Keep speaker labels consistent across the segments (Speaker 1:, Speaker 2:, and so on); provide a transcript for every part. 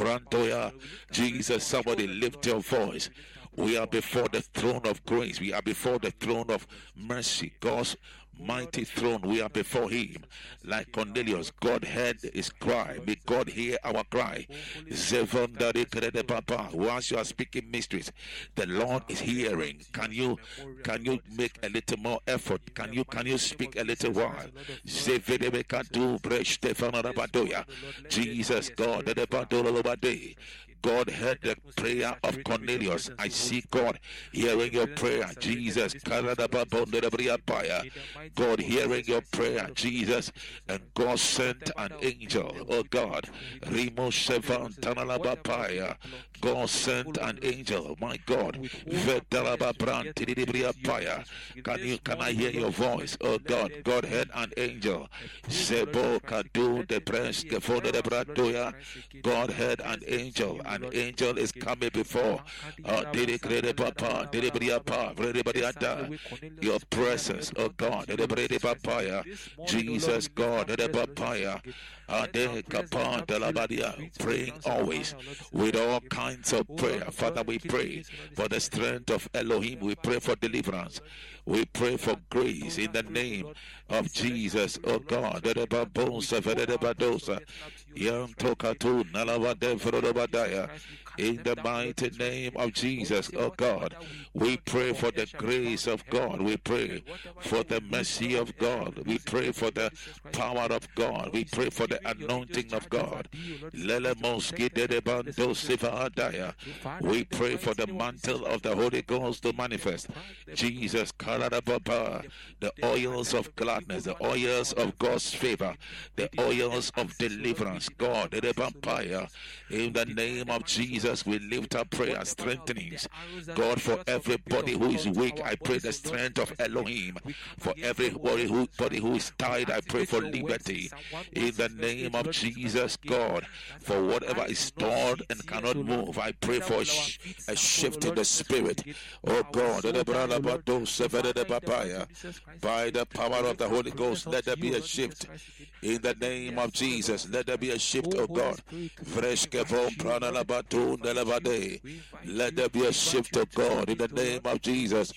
Speaker 1: Brandoya. Jesus, somebody lift your voice. We are before the throne of grace. We are before the throne of mercy. God's mighty throne. We are before him. Like Cornelius, God heard his cry. May God hear our cry. Once you are speaking mysteries, the Lord is hearing. Can you make a little more effort? Can you speak a little while? Jesus, God heard the prayer of Cornelius. I see God hearing your prayer, Jesus. God hearing your prayer, Jesus. And God sent an angel, oh God. God sent an angel, my God. Can I hear your voice, oh God? God heard an angel. God heard an angel. An angel is coming before your presence, oh God. Jesus, God, praying always with all kinds of prayer. Father, we pray for the strength of Elohim. We pray for deliverance. We pray for grace in the name of Jesus, oh God. In the mighty name of Jesus, oh God, we pray for the grace of God. We pray for the mercy of God. We pray for the power of God. We pray for the anointing of God. We pray for the mantle of the Holy Ghost to manifest. Jesus, the oils of gladness, the oils of God's favor, the oils of deliverance, God, in the name of Jesus, we lift up prayer, strengthenings. God, for everybody who is weak, I pray the strength of Elohim. For everybody who is tired, I pray for liberty. In the name of Jesus, God, for whatever is stored and cannot move, I pray for a shift in the spirit. Oh God, by the power of the Holy Ghost, let there be a shift. In the name of Jesus, let there be a shift, oh God. Let there be a shift, oh God, in the name of Jesus.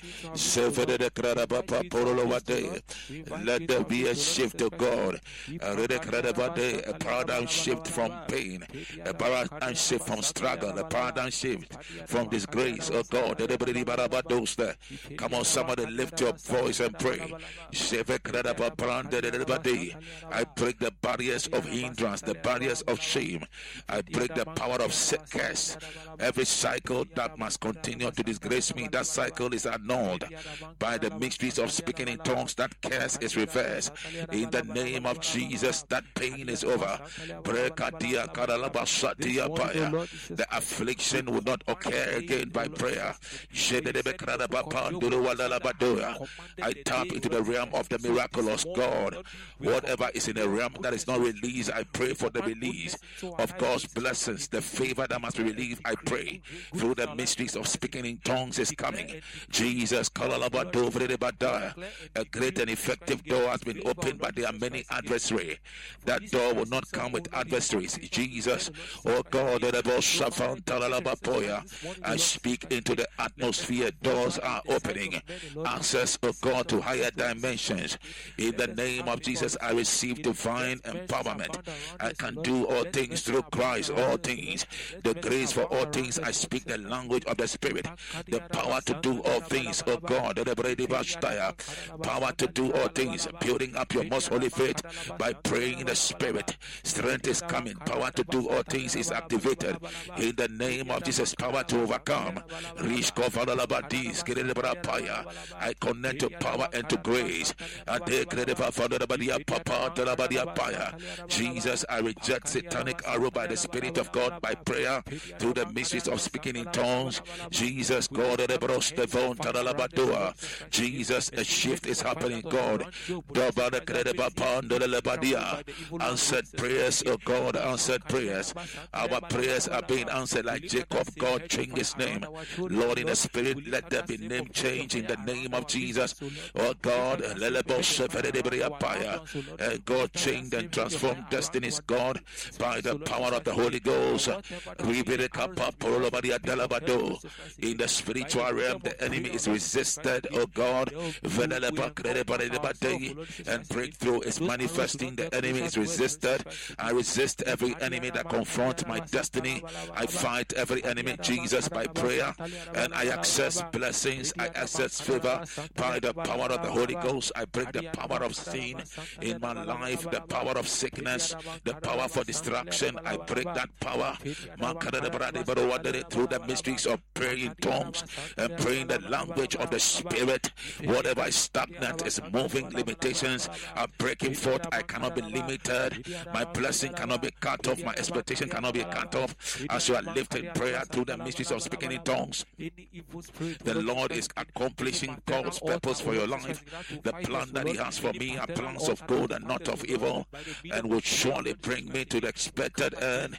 Speaker 1: Let there be a shift, oh God. A paradigm shift from pain, a paradigm shift from struggle, a paradigm shift from disgrace, oh God. Come on, somebody lift your voice and pray. I break the barriers of hindrance, the barriers of shame. I break the power of curse. Every cycle that must continue to disgrace me, that cycle is annulled by the mysteries of speaking in tongues. That curse is reversed. In the name of Jesus, that pain is over. The affliction will not occur again by prayer. I tap into the realm of the miraculous, God. Whatever is in the realm that is not released, I pray for the release of God's blessings. The favor that must be released, I pray through the mysteries of speaking in tongues is coming. Jesus, a great and effective door has been opened, but there are many adversaries. That door will not come with adversaries. Jesus, oh God, I speak into the atmosphere. Doors are opening. Access, oh God, to higher dimensions. In the name of Jesus, I receive divine empowerment. I can do all things through Christ, all things. The grace for all things, I speak the language of the Spirit. The power to do all things, oh God. Power to do all things, building up your most holy faith by praying in the Spirit. Strength is coming. Power to do all things is activated. In the name of Jesus, power to overcome. I connect to power and to grace. Jesus, I reject satanic arrow by the Spirit of God, by prayer, through the mysteries of speaking in tongues. Jesus, God, Jesus, a shift is happening, God. Answered prayers, oh God, answered prayers. Our prayers are being answered like Jacob. God, change his name. Lord, in the Spirit, let there be name change in the name of Jesus. Oh God, God, change and transform destinies. God, God, by the power of the Holy Ghost. In the spiritual realm, the enemy is resisted, oh God, and breakthrough is manifesting. The enemy is resisted. I resist every enemy that confronts my destiny. I fight every enemy, Jesus, by prayer, and I access blessings. I access favor by the power of the Holy Ghost. I break the power of sin in my life, the power of sickness, the power for distraction. I break that power through the mysteries of praying in tongues and praying the language of the Spirit. Whatever is stagnant is moving. Limitations are breaking forth. I cannot be limited. My blessing cannot be cut off. My expectation cannot be cut off. As you are lifting prayer through the mysteries of speaking in tongues, the Lord is accomplishing God's purpose for your life. The plan that He has for me are plans of good and not of evil, and will surely bring me to the expected end.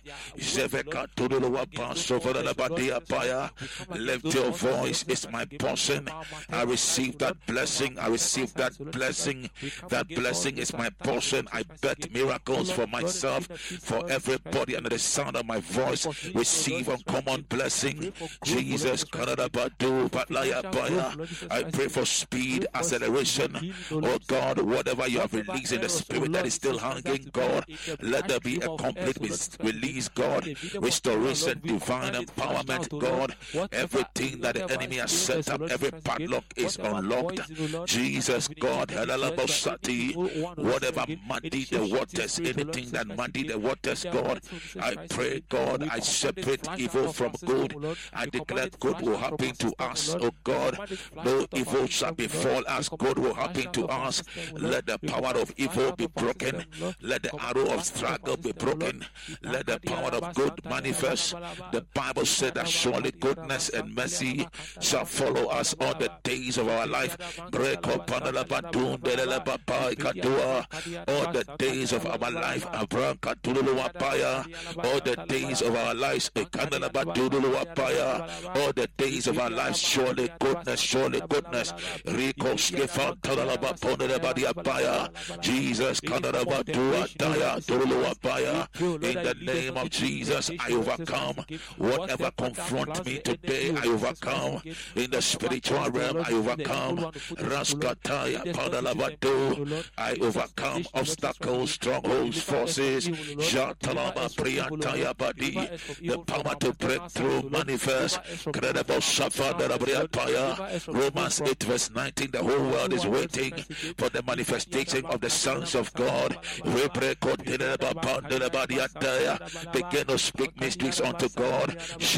Speaker 1: Lift your voice. It's my portion. I receive that blessing. I receive that blessing. That blessing is my portion. I bet miracles for myself, for everybody under the sound of my voice. Receive uncommon blessing. Jesus, I pray for speed, acceleration. Oh God, whatever you have released in the Spirit that is still hanging, God, let there be a complete release, God. Restoration, divine empowerment, God. Everything that the enemy has set up, every padlock is unlocked. Jesus, God, whatever muddy the waters, anything that muddy the waters, God, I pray, God, I separate evil from good. I declare good will happen to us, oh God. No evil shall befall us. Good will happen to us. Let the power of evil be broken. Let the arrow of struggle be broken. Let the power of good manifest. The Bible said that surely goodness and mercy shall follow us all the days of our life. All the days of our life. All the days of our lives. All the days of our lives. Surely goodness, surely goodness. Jesus, in the name of Jesus, I overcome whatever confronts me today. I overcome in the spiritual realm. I overcome I overcome obstacles, strongholds, forces. The power to break through manifest. Romans 8 verse 19. The whole world is waiting for the manifestation of the sons of God. Begin to speak mysteries unto God.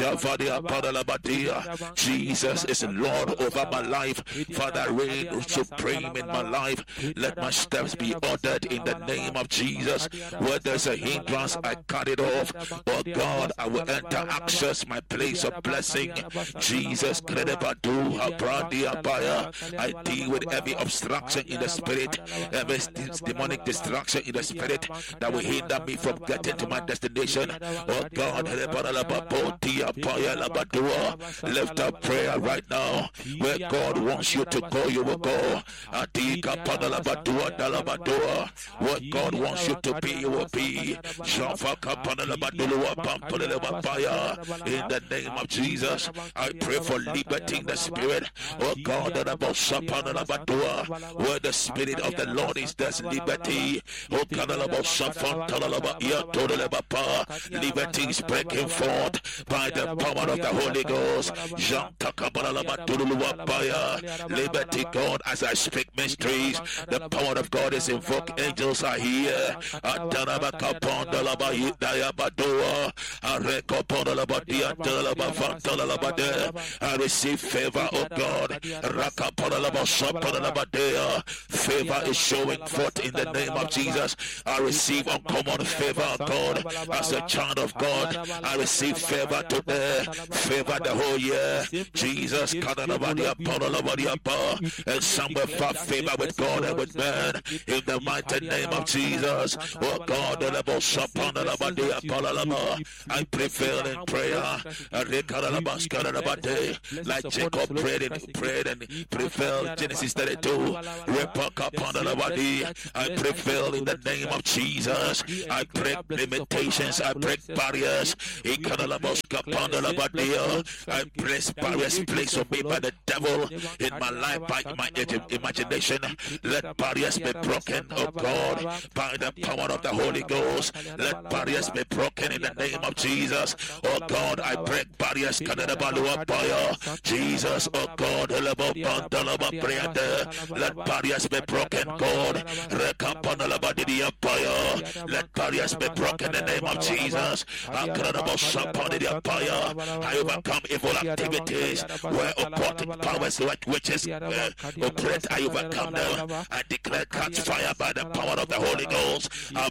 Speaker 1: Jesus is Lord over my life. Father, reign supreme in my life. Let my steps be ordered in the name of Jesus. Where there's a hindrance, I cut it off. Oh God, I will enter, access my place of blessing. Jesus, I deal with every obstruction in the Spirit, every demonic distraction in the Spirit that will hinder me from getting to my destination. Oh God, lift up prayer right now. Where God wants you to go, you will go. What God wants you to be, you will be. In the name of Jesus, I pray for liberty in the Spirit. Oh God, where the Spirit of the Lord is, there's liberty. Oh God, liberty is breaking forth by the power of the Holy Ghost. Liberty, God, as I speak mysteries, the power of God is invoked. Angels are here. I receive favor, oh God. Favor is showing forth in the name of Jesus. I receive uncommon favor, God. As a child of God, I receive favor today. Favor the whole year. Jesus, and some will find favor with God and with man. In the mighty name of Jesus, oh God, I prevail in prayer. Like Jacob prayed and prevailed. Genesis 32. I prevail in the name of Jesus. I break limitations. I break barriers. I place barriers placed on me by the devil in my life, by my imagination. Let barriers be broken, oh God, by the power of the Holy Ghost. Let barriers be broken in the name of Jesus. Oh God, I break barriers. Jesus, oh God, let barriers be broken, God. Let barriers be broken in the name of Jesus. I overcome evil activities where occultic powers like witches operate. I overcome them. I declare catch fire by the power of the Holy Ghost. I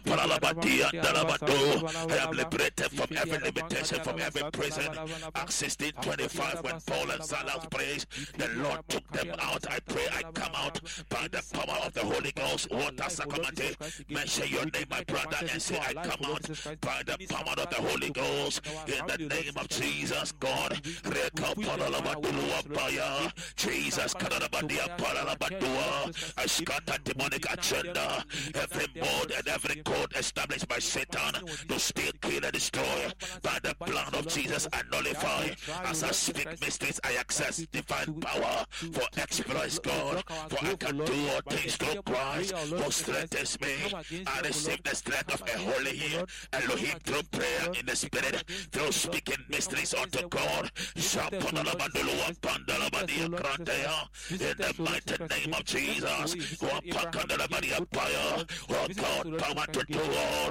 Speaker 1: am liberated from every limitation, from every prison. Acts 16:25, when Paul and Silas prayed, the Lord took them out. I pray I come out by the power of the Holy Ghost. Water Sakamate, mention your name, my brother, and say I come out by the power of the Holy Ghost in the name of Jesus, God. Jesus, I scatter demonic agenda, every mode and every code established by Satan to steal, kill, and destroy. By the blood of Jesus, I nullify. As I speak mysteries, I access divine power for exploits, God. For I can do all things through Christ who strengthens me. I receive the strength of a holy Elohim through prayer in the spirit, through speaking mysteries unto God. In the mighty name of Jesus. Oh God, power to do all.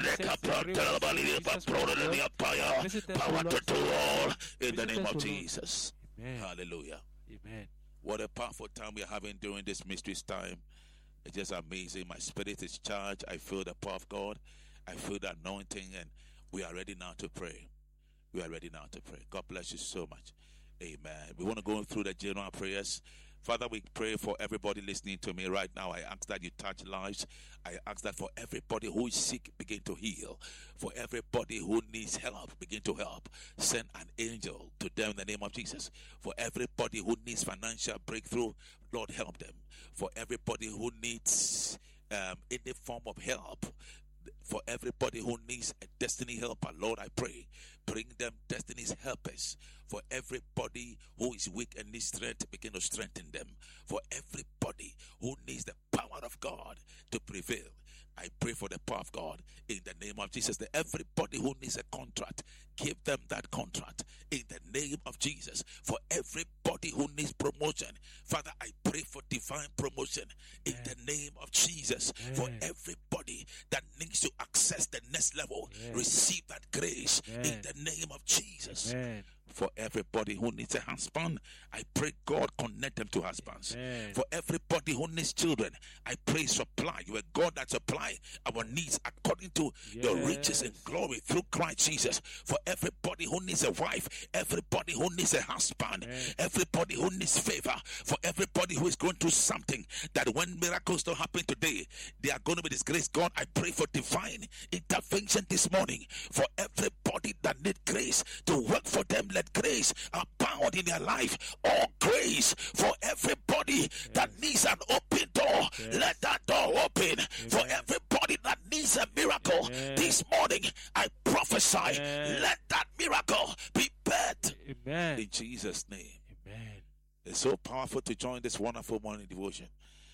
Speaker 1: Power to do all in the name of Jesus. Amen. Hallelujah. Amen. What a powerful time we are having during this mysteries time. It's just amazing. My spirit is charged. I feel the power of God. I feel the anointing, and we are ready now to pray. We are ready now to pray. God bless you so much. Amen. We want to go through the general prayers. Father, we pray for everybody listening to me right now. I ask that you touch lives. I ask that for everybody who is sick, begin to heal. For everybody who needs help, begin to help. Send an angel to them in the name of Jesus. For everybody who needs financial breakthrough, Lord, help them. For everybody who needs any form of help, for everybody who needs a destiny helper, Lord, I pray, bring them destiny's helpers. For everybody who is weak and needs strength, begin to strengthen them. For everybody who needs the power of God to prevail, I pray for the power of God in the name of Jesus. That everybody who needs a contract, give them that contract in the name of Jesus. For everybody who needs promotion, Father, I pray for divine promotion in the name of Jesus. For everybody that needs to access the next level, receive that grace in the name of Jesus. For everybody who needs a husband, I pray God connect them to husbands. For everybody who needs children, I pray supply. You are God that supply our needs according to your riches and glory through Christ Jesus. For everybody who needs a wife, everybody who needs a husband, everybody who needs favor, for everybody who is going through something that when miracles don't happen today, they are going to be disgraced. God, I pray for divine intervention this morning. For everybody that needs grace to work for them, let grace abound in their life. All grace for everybody that needs an open door, let that door open. For everybody that needs a miracle this morning, I prophesy, let that miracle be birthed in Jesus' name. Amen. It's so powerful to join this wonderful morning devotion.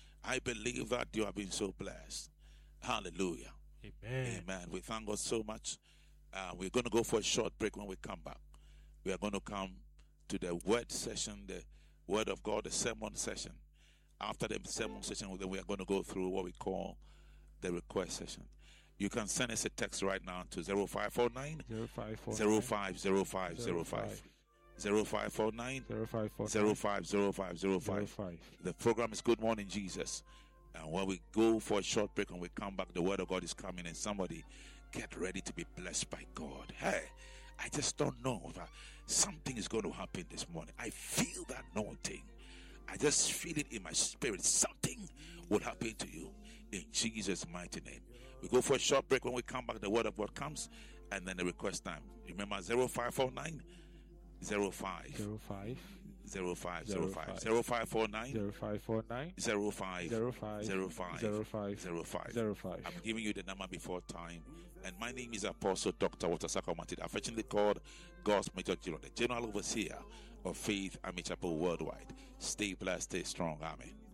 Speaker 1: I believe that you have been so blessed. Hallelujah. Amen. Amen. We thank God so much. We're going to go for a short break. When we come back, we are going to come to the word session, the word of God, the sermon session. After the sermon session, then we are going to go through what we call the request session. You can send us a text right now to 0549 050505 0549 050505. The program is Good Morning Jesus. And when we go for a short break and we come back, the word of God is coming, and somebody get ready to be blessed by God. Hey, I just don't know if something is going to happen this morning. I feel that anointing. I just feel it in my spirit. Something will happen to you in Jesus' mighty name. We go for a short break. When we come back, the word of God comes, and then the request time. Remember 0549 05 0505 0549
Speaker 2: 0549
Speaker 1: 0505 I'm giving you the number before time. And my name is Apostle Dr. Watasaka Matida, affectionately called God's Major General, the General Overseer of Faith Army Chapel Worldwide. Stay blessed, stay strong. Amen.